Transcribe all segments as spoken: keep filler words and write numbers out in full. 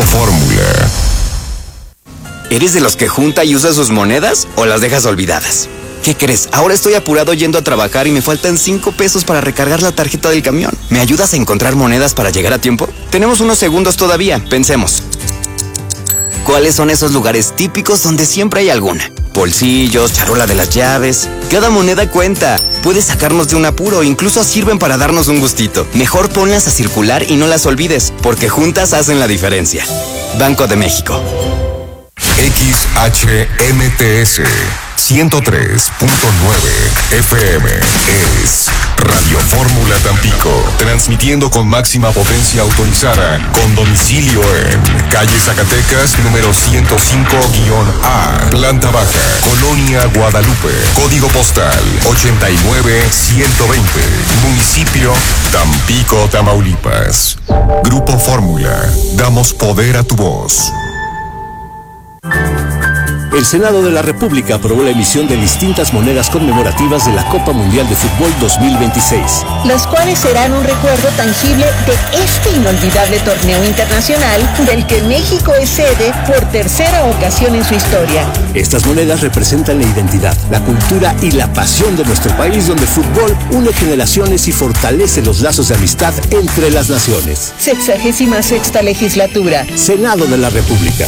Fórmula. ¿Eres de los que junta y usa sus monedas o las dejas olvidadas? ¿Qué crees? Ahora estoy apurado yendo a trabajar y me faltan cinco pesos para recargar la tarjeta del camión. ¿Me ayudas a encontrar monedas para llegar a tiempo? Tenemos unos segundos todavía, pensemos. ¿Cuáles son esos lugares típicos donde siempre hay alguna? Bolsillos, charola de las llaves. Cada moneda cuenta. Puedes sacarnos de un apuro, incluso sirven para darnos un gustito. Mejor ponlas a circular y no las olvides, porque juntas hacen la diferencia. Banco de México. X H M T S ciento tres punto nueve F M es Radio Fórmula Tampico, transmitiendo con máxima potencia autorizada, con domicilio en calle Zacatecas, número ciento cinco A, planta baja, Colonia Guadalupe, código postal ochenta y nueve ciento veinte, municipio Tampico, Tamaulipas. Grupo Fórmula, damos poder a tu voz. El Senado de la República aprobó la emisión de distintas monedas conmemorativas de la Copa Mundial de Fútbol dos mil veintiséis. Las cuales serán un recuerdo tangible de este inolvidable torneo internacional del que México es sede por tercera ocasión en su historia. Estas monedas representan la identidad, la cultura y la pasión de nuestro país, donde el fútbol une generaciones y fortalece los lazos de amistad entre las naciones. Sexagésima sexta legislatura. Senado de la República.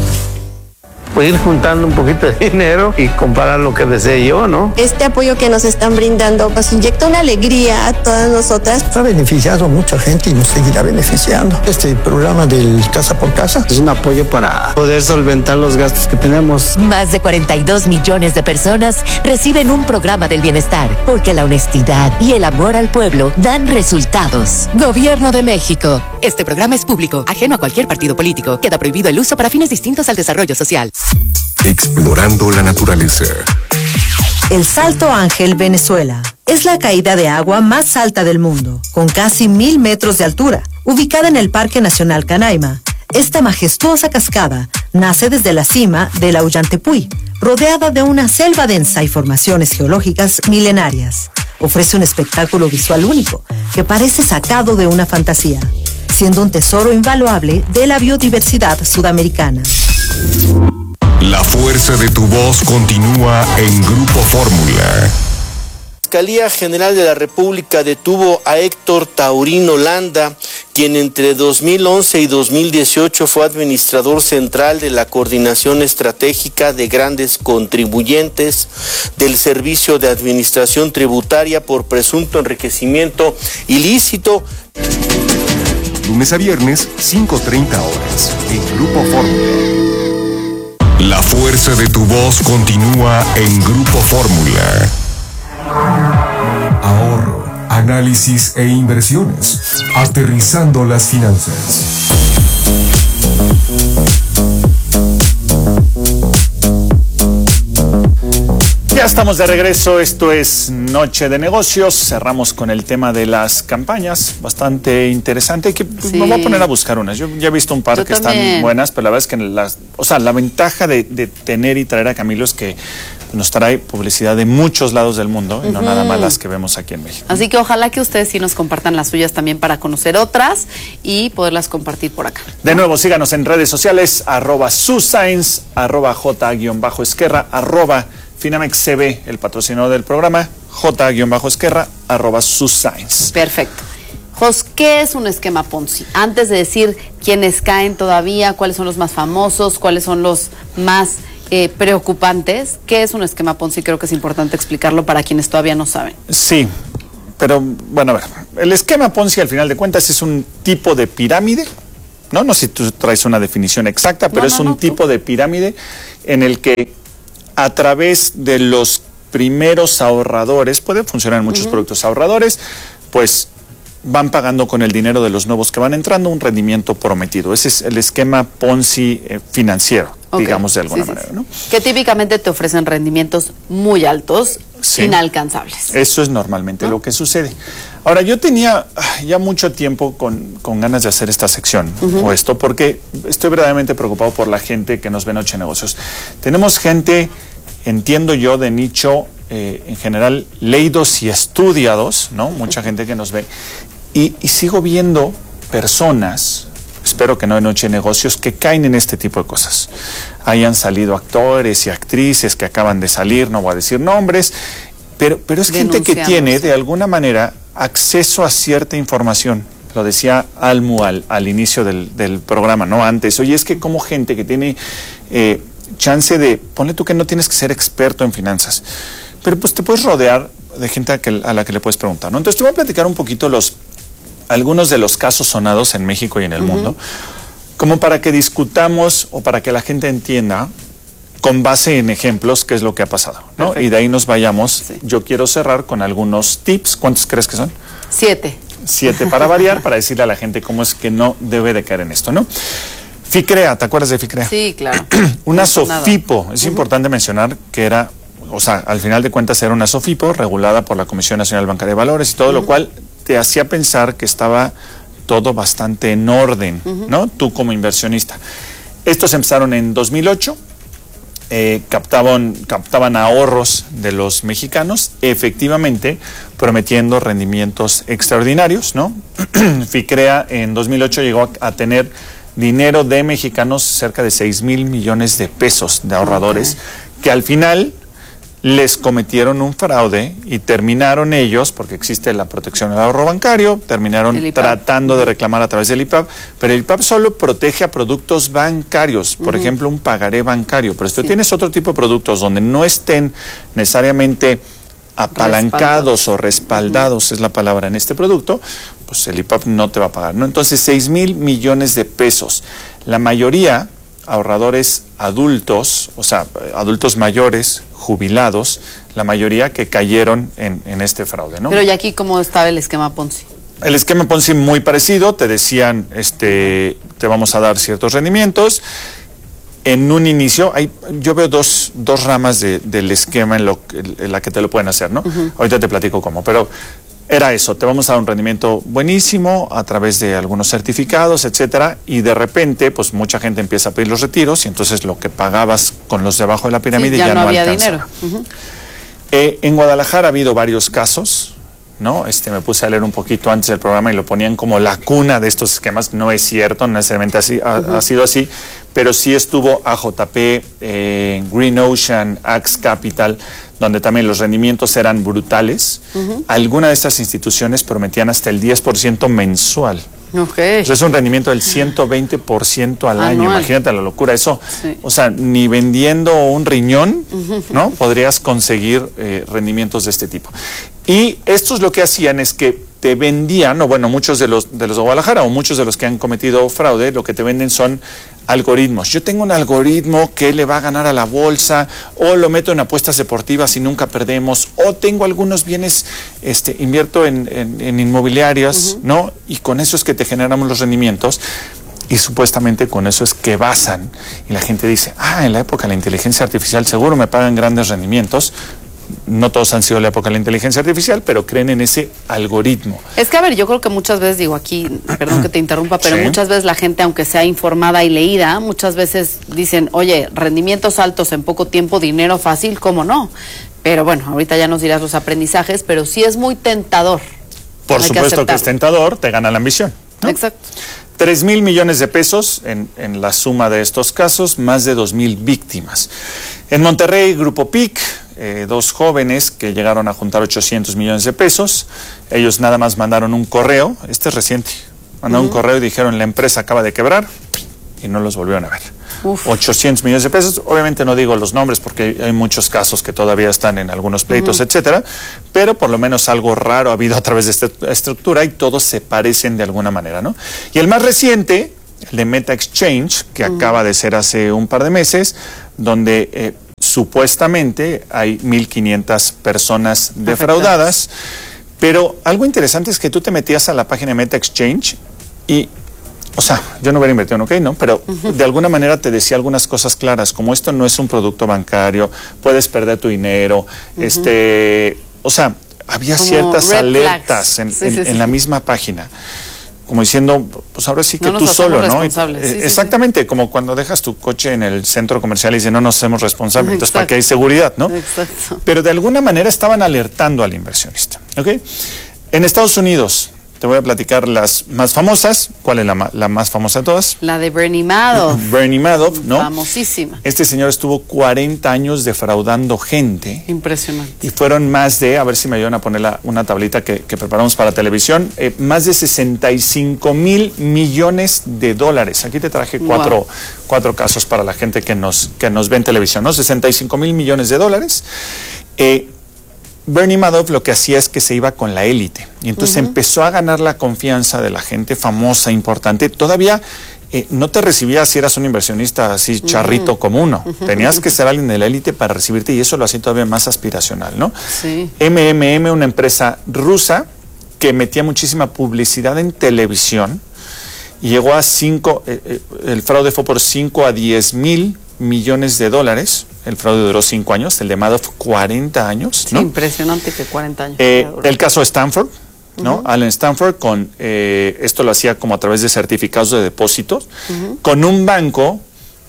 Pues ir juntando un poquito de dinero y comprar lo que desee yo, ¿no? Este apoyo que nos están brindando pues inyecta una alegría a todas nosotras. Ha beneficiado a mucha gente y nos seguirá beneficiando. Este programa del Casa por Casa es un apoyo para poder solventar los gastos que tenemos. Más de cuarenta y dos millones de personas reciben un programa del bienestar, porque la honestidad y el amor al pueblo dan resultados. Gobierno de México. Este programa es público, ajeno a cualquier partido político. Queda prohibido el uso para fines distintos al desarrollo social. Explorando la naturaleza. El Salto Ángel, Venezuela, es la caída de agua más alta del mundo, con casi mil metros de altura. Ubicada en el Parque Nacional Canaima, esta majestuosa cascada nace desde la cima del Aullantepui, rodeada de una selva densa y formaciones geológicas milenarias. Ofrece un espectáculo visual único, que parece sacado de una fantasía, siendo un tesoro invaluable de la biodiversidad sudamericana. La fuerza de tu voz continúa en Grupo Fórmula. La Fiscalía General de la República detuvo a Héctor Taurino Landa, quien entre dos mil once y dos mil dieciocho fue administrador central de la Coordinación Estratégica de Grandes Contribuyentes del Servicio de Administración Tributaria por presunto enriquecimiento ilícito. Lunes a viernes, cinco treinta horas, en Grupo Fórmula. La fuerza de tu voz continúa en Grupo Fórmula. Ahorro, análisis e inversiones. Aterrizando las finanzas. Ya estamos de regreso, esto es Noche de Negocios, cerramos con el tema de las campañas, bastante interesante, que pues, sí. Me voy a poner a buscar unas, yo ya he visto un par Yo que también. Están buenas, pero la verdad es que las, o sea, la ventaja de, de tener y traer a Camilo es que nos trae publicidad de muchos lados del mundo, y uh-huh. no nada más las que vemos aquí en México. Así que ojalá que ustedes sí nos compartan las suyas también para conocer otras y poderlas compartir por acá. De nuevo, síganos en redes sociales, arroba suscience, arroba j-esquerra, arroba Finamex C B, el patrocinador del programa, j-esquerra, arroba suscience. Perfecto. Jos, ¿qué es un esquema Ponzi? Antes de decir quiénes caen todavía, cuáles son los más famosos, cuáles son los más eh, preocupantes, ¿qué es un esquema Ponzi? Creo que es importante explicarlo para quienes todavía no saben. Sí, pero bueno, a ver, el esquema Ponzi al final de cuentas es un tipo de pirámide, no, no sé si tú traes una definición exacta, pero no, es no, un no, tipo tú. de pirámide en el que a través de los primeros ahorradores, puede funcionar en muchos uh-huh. productos ahorradores, pues van pagando con el dinero de los nuevos que van entrando un rendimiento prometido. Ese es el esquema Ponzi eh, financiero, okay. digamos de alguna sí, manera, sí, ¿no? Que típicamente te ofrecen rendimientos muy altos, sí. inalcanzables. Eso es normalmente ¿no? lo que sucede. Ahora, yo tenía ya mucho tiempo con, con ganas de hacer esta sección uh-huh. o esto, porque estoy verdaderamente preocupado por la gente que nos ve en Noche de Negocios. Tenemos gente, entiendo yo, de nicho eh, en general leídos y estudiados, ¿no? Mucha gente que nos ve. Y, y sigo viendo personas, espero que no en Noche de Negocios, que caen en este tipo de cosas. Ahí han salido actores y actrices que acaban de salir, no voy a decir nombres, pero, pero es gente que tiene de alguna manera acceso a cierta información. Lo decía Almu al, al inicio del, del programa, ¿no? Antes, oye, es que como gente que tiene eh, chance de, ponle tú que no tienes que ser experto en finanzas, pero pues te puedes rodear de gente a, que, a la que le puedes preguntar, ¿no? Entonces te voy a platicar un poquito los, algunos de los casos sonados en México y en el uh-huh. mundo, como para que discutamos o para que la gente entienda con base en ejemplos qué es lo que ha pasado, ¿no? Perfecto. Y de ahí nos vayamos. Sí. Yo quiero cerrar con algunos tips. ¿Cuántos crees que son? Siete. Siete para variar, para decirle a la gente cómo es que no debe de caer en esto, ¿no? FICREA, ¿te acuerdas de FICREA? Sí, claro. Una SOFIPO, es uh-huh. importante mencionar que era, o sea, al final de cuentas era una SOFIPO regulada por la Comisión Nacional Bancaria de Valores y todo, uh-huh. lo cual te hacía pensar que estaba todo bastante en orden, uh-huh. ¿no? Tú como inversionista. Estos empezaron en dos mil ocho. Eh, captaban, captaban ahorros de los mexicanos, efectivamente prometiendo rendimientos extraordinarios, ¿no? FICREA en dos mil ocho llegó a, a tener dinero de mexicanos cerca de seis mil millones de pesos de ahorradores, okay. que al final les cometieron un fraude y terminaron ellos, porque existe la protección del ahorro bancario, terminaron tratando de reclamar a través del I P A B, pero el I P A B solo protege a productos bancarios, por uh-huh. ejemplo, un pagaré bancario, pero si tú sí. tienes otro tipo de productos donde no estén necesariamente apalancados Respaldo. o respaldados, uh-huh. es la palabra en este producto, pues el I P A B no te va a pagar, ¿no? Entonces, seis mil millones de pesos. La mayoría, ahorradores adultos, o sea, adultos mayores, jubilados, la mayoría que cayeron en, en este fraude, ¿no? Pero ¿y aquí cómo estaba el esquema Ponzi? El esquema Ponzi muy parecido, te decían, este, te vamos a dar ciertos rendimientos. En un inicio, hay, yo veo dos, dos ramas de, del esquema en, lo, en la que te lo pueden hacer, ¿no? Uh-huh. Ahorita te platico cómo, pero era eso, te vamos a dar un rendimiento buenísimo a través de algunos certificados, etcétera, y de repente, pues mucha gente empieza a pedir los retiros y entonces lo que pagabas con los de abajo de la pirámide sí, ya, ya no, no había dinero. Uh-huh. Eh, en Guadalajara ha habido varios casos, ¿no? Este, me puse a leer un poquito antes del programa y lo ponían como la cuna de estos esquemas. No es cierto, no necesariamente así, ha, uh-huh. ha sido así, pero sí estuvo A J P, eh, Green Ocean, Axe Capital, donde también los rendimientos eran brutales. Uh-huh. Algunas de estas instituciones prometían hasta el diez por ciento mensual. Okay. Eso es un rendimiento del ciento veinte por ciento al año. Anual. Imagínate la locura. Eso, sí. o sea, ni vendiendo un riñón, uh-huh. ¿no? Podrías conseguir eh, rendimientos de este tipo. Y estos lo que hacían es que te vendían, o bueno, muchos de los de los de Guadalajara o muchos de los que han cometido fraude, lo que te venden son algoritmos. Yo tengo un algoritmo que le va a ganar a la bolsa, o lo meto en apuestas deportivas y nunca perdemos, o tengo algunos bienes, este, invierto en, en, en inmobiliarias, uh-huh. ¿no? Y con eso es que te generamos los rendimientos. Y supuestamente con eso es que basan. Y la gente dice, ah, en la época de la inteligencia artificial seguro me pagan grandes rendimientos. No todos han sido la época de la inteligencia artificial, pero creen en ese algoritmo. Es que, a ver, yo creo que muchas veces, digo aquí, perdón que te interrumpa, pero sí. muchas veces la gente, aunque sea informada y leída, muchas veces dicen, oye, rendimientos altos en poco tiempo, dinero fácil, ¿cómo no? Pero bueno, ahorita ya nos dirás los aprendizajes, pero sí es muy tentador. Por supuesto que, que es tentador, te gana la ambición, ¿no? Exacto. Tres mil millones de pesos en, en la suma de estos casos, más de dos mil víctimas. En Monterrey, Grupo P I C, eh, dos jóvenes que llegaron a juntar ochocientos millones de pesos. Ellos nada más mandaron un correo, este es reciente, mandaron uh-huh. un correo y dijeron la empresa acaba de quebrar y no los volvieron a ver. Uf. ochocientos millones de pesos, obviamente no digo los nombres porque hay muchos casos que todavía están en algunos pleitos, uh-huh. etcétera, pero por lo menos algo raro ha habido a través de esta estructura y todos se parecen de alguna manera, ¿no? Y el más reciente, el de Meta Exchange, que uh-huh. acaba de ser hace un par de meses, donde eh, supuestamente hay mil quinientas personas defraudadas, pero algo interesante es que tú te metías a la página de Meta Exchange y o sea, yo no hubiera invertido en OK, ¿no? Pero uh-huh. de alguna manera te decía algunas cosas claras, como esto no es un producto bancario, puedes perder tu dinero, uh-huh. este, o sea, había como ciertas alertas en, sí, en, sí, sí. en la misma página, como diciendo, pues ahora sí que no tú solo, ¿no? Y, sí, eh, sí, exactamente, sí. como cuando dejas tu coche en el centro comercial y dicen, no nos hacemos responsables, entonces para que hay seguridad, ¿no? Exacto. Pero de alguna manera estaban alertando al inversionista, ¿ok? En Estados Unidos te voy a platicar las más famosas. ¿Cuál es la, ma- la más famosa de todas? La de Bernie Madoff. Bernie Madoff, ¿no? Famosísima. Este señor estuvo cuarenta años defraudando gente. Impresionante. Y fueron más de, a ver si me ayudan a poner la, una tablita que, que preparamos para televisión, eh, más de sesenta y cinco mil millones de dólares. Aquí te traje cuatro, wow. cuatro casos para la gente que nos, que nos ve en televisión, ¿no? sesenta y cinco mil millones de dólares. Eh, Bernie Madoff lo que hacía es que se iba con la élite y entonces uh-huh. empezó a ganar la confianza de la gente famosa, importante. Todavía eh, no te recibías si eras un inversionista así charrito uh-huh. como uno. Uh-huh. Tenías que ser alguien de la élite para recibirte y eso lo hacía todavía más aspiracional, ¿no? Sí. M M M, una empresa rusa que metía muchísima publicidad en televisión y llegó a cinco, eh, eh, el fraude fue por cinco a diez mil millones de dólares. El fraude duró cinco años, el de Madoff cuarenta años, ¿no? Sí, impresionante que cuarenta años. Eh, el caso de Stanford, ¿no? Uh-huh. Allen Stanford, con eh, esto lo hacía como a través de certificados de depósitos, uh-huh. con un banco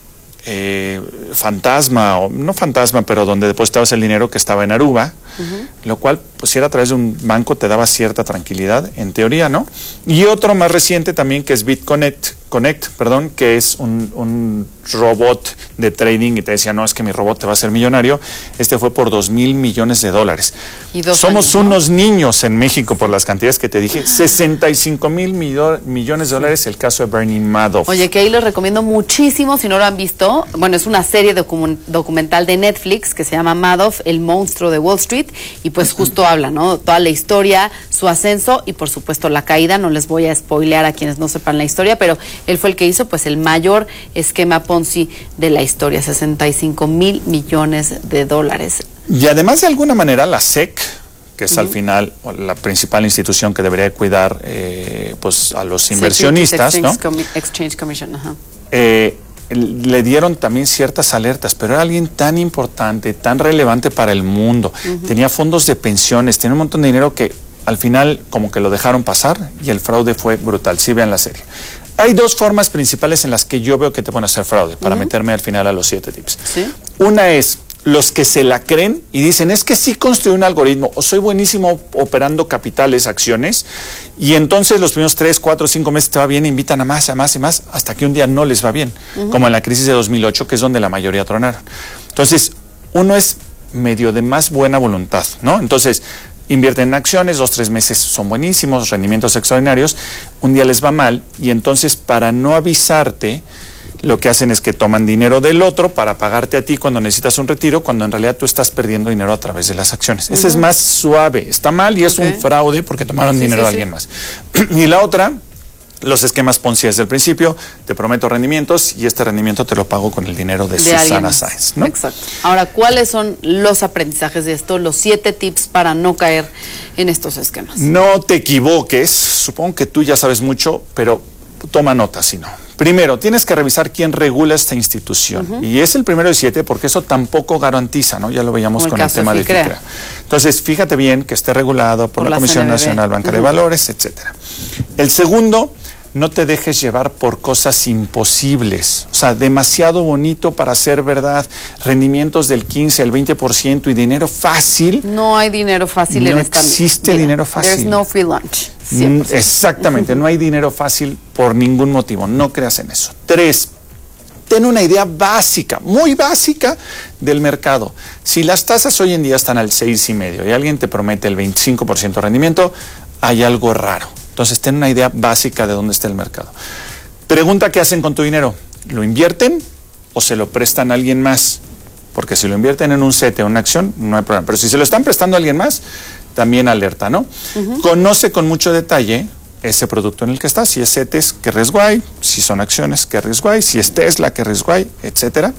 eh, fantasma, o no fantasma, pero donde depositabas el dinero que estaba en Aruba, uh-huh. lo cual, pues si era a través de un banco, te daba cierta tranquilidad, en teoría, ¿no? Y otro más reciente también, que es BitConnect, Connect, perdón, que es un, un robot de trading y te decía, no, es que mi robot te va a hacer millonario. Este fue por dos mil millones de dólares. Y dos Somos años, unos ¿no? niños en México por las cantidades que te dije. sesenta y cinco mil millo, millones de dólares el caso de Bernie Madoff. Oye, que ahí les recomiendo muchísimo, si no lo han visto. Bueno, es una serie docu- documental de Netflix que se llama Madoff, el monstruo de Wall Street. Y pues justo habla, ¿no? Toda la historia, su ascenso y por supuesto la caída. No les voy a spoilear a quienes no sepan la historia, pero él fue el que hizo pues el mayor esquema Ponzi de la historia, sesenta y cinco mil millones de dólares. Y además de alguna manera la S E C, que es uh-huh. al final la principal institución que debería cuidar eh, pues a los inversionistas, Exchange, ¿no? Com- Exchange Commission, ajá. Eh, le dieron también ciertas alertas, pero era alguien tan importante, tan relevante para el mundo, uh-huh. tenía fondos de pensiones, tenía un montón de dinero que al final como que lo dejaron pasar y el fraude fue brutal. Sí, vean la serie. Hay dos formas principales en las que yo veo que te pueden hacer fraude, para uh-huh. meterme al final a los siete tips. ¿Sí? Una es los que se la creen y dicen, es que sí construí un algoritmo, o soy buenísimo operando capitales, acciones, y entonces los primeros tres, cuatro, cinco meses te va bien, invitan a más, a más y más, hasta que un día no les va bien, uh-huh. como en la crisis de dos mil ocho, que es donde la mayoría tronaron. Entonces, uno es medio de más buena voluntad, ¿no? Entonces, invierten en acciones, dos, tres meses son buenísimos, rendimientos extraordinarios, un día les va mal y entonces para no avisarte, lo que hacen es que toman dinero del otro para pagarte a ti cuando necesitas un retiro, cuando en realidad tú estás perdiendo dinero a través de las acciones. Uh-huh. Ese es más suave, está mal y es okay. un fraude porque tomaron sí, dinero sí, de alguien sí. más. Y la otra, los esquemas Ponzi desde el principio, te prometo rendimientos y este rendimiento te lo pago con el dinero de, de Susana Sáenz, ¿no? Exacto. Ahora, ¿cuáles son los aprendizajes de esto, los siete tips para no caer en estos esquemas? No te equivoques, supongo que tú ya sabes mucho, pero toma nota si no. Primero, tienes que revisar quién regula esta institución. Uh-huh. Y es el primero de siete porque eso tampoco garantiza, ¿no? Ya lo veíamos con el tema de FICREA. Entonces, fíjate bien que esté regulado por, por la, la Comisión C N B B. Nacional Bancaria uh-huh. de Valores, etcétera. El segundo, no te dejes llevar por cosas imposibles, o sea, demasiado bonito para ser verdad, rendimientos del quince, el veinte por ciento y dinero fácil. No hay dinero fácil no en esta vida. No existe dinero fácil. There's no free lunch. Mm, exactamente, no hay dinero fácil por ningún motivo, no creas en eso. Tres, ten una idea básica, muy básica del mercado. Si las tasas hoy en día están al seis y medio y alguien te promete el veinticinco por ciento de rendimiento, hay algo raro. Entonces, ten una idea básica de dónde está el mercado. Pregunta qué hacen con tu dinero. ¿Lo invierten o se lo prestan a alguien más? Porque si lo invierten en un C E T o una acción, no hay problema. Pero si se lo están prestando a alguien más, también alerta, ¿no? Uh-huh. Conoce con mucho detalle ese producto en el que estás. Si es C E Tes, qué riesgo hay. Si son acciones, qué riesgo hay. Si es Tesla, qué riesgo hay, etcétera.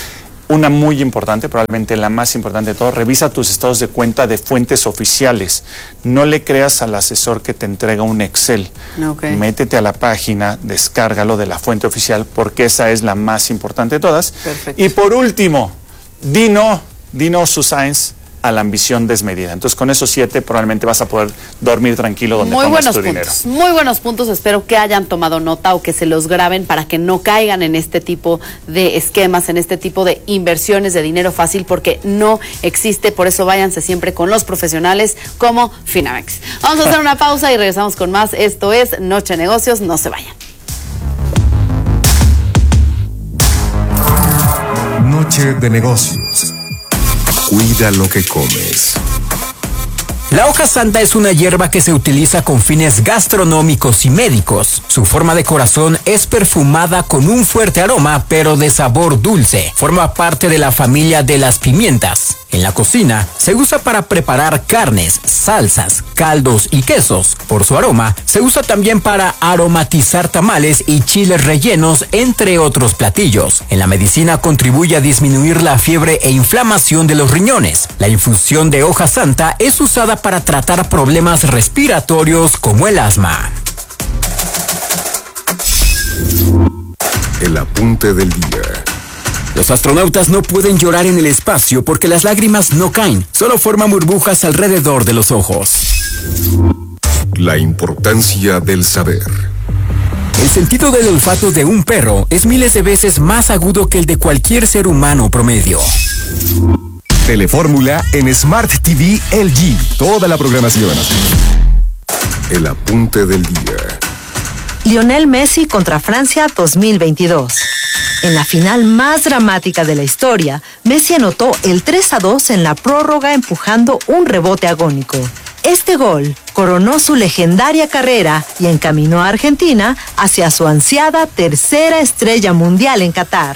Una muy importante, probablemente la más importante de todo, revisa tus estados de cuenta de fuentes oficiales. No le creas al asesor que te entrega un Excel. Okay. Métete a la página, descárgalo de la fuente oficial, porque esa es la más importante de todas. Perfecto. Y por último, di no, di no, Susana, a la ambición desmedida. Entonces, con esos siete probablemente vas a poder dormir tranquilo donde muy pongas buenos tu puntos, dinero. Muy buenos puntos. Espero que hayan tomado nota o que se los graben para que no caigan en este tipo de esquemas, en este tipo de inversiones de dinero fácil, porque no existe. Por eso váyanse siempre con los profesionales como Finamex. Vamos a hacer una pausa y regresamos con más. Esto es Noche de Negocios. No se vayan. Noche de negocios. Cuida lo que comes. La hoja santa es una hierba que se utiliza con fines gastronómicos y médicos. Su forma de corazón es perfumada con un fuerte aroma, pero de sabor dulce. Forma parte de la familia de las pimientas. En la cocina se usa para preparar carnes, salsas, caldos y quesos. Por su aroma, se usa también para aromatizar tamales y chiles rellenos, entre otros platillos. En la medicina contribuye a disminuir la fiebre e inflamación de los riñones. La infusión de hoja santa es usada para tratar problemas respiratorios como el asma. El apunte del día. Los astronautas no pueden llorar en el espacio porque las lágrimas no caen, solo forman burbujas alrededor de los ojos. La importancia del saber. El sentido del olfato de un perro es miles de veces más agudo que el de cualquier ser humano promedio. Telefórmula en Smart T V L G. Toda la programación. El apunte del día. Lionel Messi contra Francia dos mil veintidós. En la final más dramática de la historia, Messi anotó el tres a dos en la prórroga empujando un rebote agónico. Este gol coronó su legendaria carrera y encaminó a Argentina hacia su ansiada tercera estrella mundial en Qatar.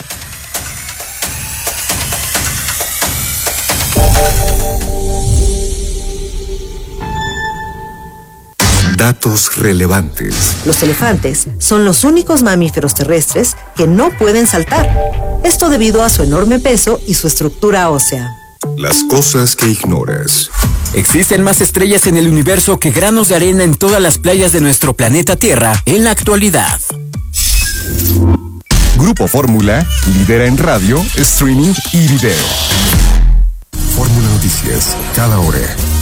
Datos relevantes. Los elefantes son los únicos mamíferos terrestres que no pueden saltar. Esto debido a su enorme peso y su estructura ósea. Las cosas que ignoras. Existen más estrellas en el universo que granos de arena en todas las playas de nuestro planeta Tierra en la actualidad. Grupo Fórmula lidera en radio, streaming y video. Fórmula Noticias, cada hora.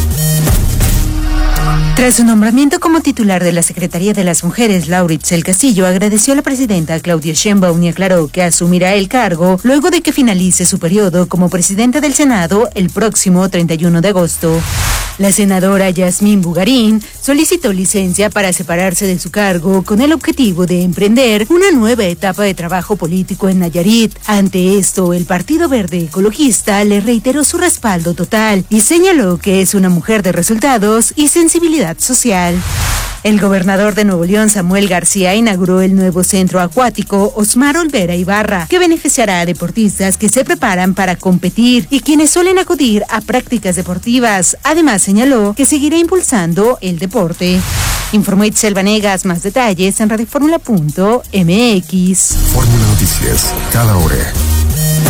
Tras su nombramiento como titular de la Secretaría de las Mujeres, Lauritz El Castillo agradeció a la presidenta Claudia Sheinbaum y aclaró que asumirá el cargo luego de que finalice su periodo como presidenta del Senado el próximo treinta y uno de agosto. La senadora Yasmín Bugarín solicitó licencia para separarse de su cargo con el objetivo de emprender una nueva etapa de trabajo político en Nayarit. Ante esto, el Partido Verde Ecologista le reiteró su respaldo total y señaló que es una mujer de resultados y sensibilidad social. El gobernador de Nuevo León, Samuel García, inauguró el nuevo centro acuático Osmar Olvera Ibarra, que beneficiará a deportistas que se preparan para competir y quienes suelen acudir a prácticas deportivas. Además, señaló que seguirá impulsando el deporte. Informó Itzel Vanegas. Más detalles en radioformula punto m x. Fórmula Noticias, cada hora.